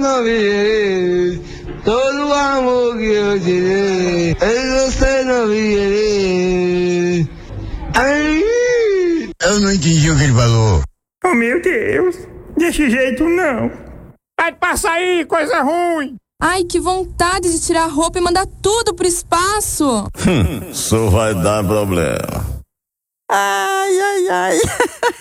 não virei. Todo o amor que eu te dei, você não virei. Ai. Eu não entendi o que ele falou. Oh, meu Deus, desse jeito não. Pode passar aí, coisa ruim. Ai, que vontade de tirar a roupa e mandar tudo pro espaço. Isso vai dar problema. Ai, ai, ai.